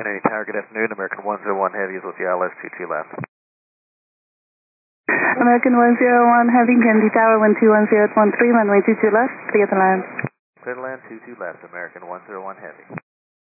Kennedy Tower, good afternoon. American 101 Heavy is with the ILS 22 left. American 101 Heavy, Kennedy Tower, 121.013, runway 22 left, clear to land. Clear to land, 22 left, American 101 Heavy.